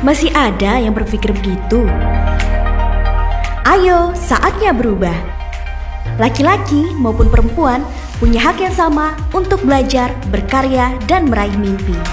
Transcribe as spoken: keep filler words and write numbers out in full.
Masih ada yang berpikir begitu? Ayo, saatnya berubah. Laki-laki maupun perempuan punya hak yang sama untuk belajar, berkarya, dan meraih mimpi.